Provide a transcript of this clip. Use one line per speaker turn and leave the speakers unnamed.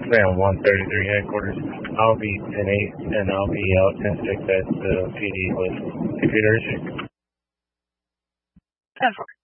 Sam 133 headquarters. I'll be 10-8 and I'll be out 10-6 at the PD with computer issue.
10-4.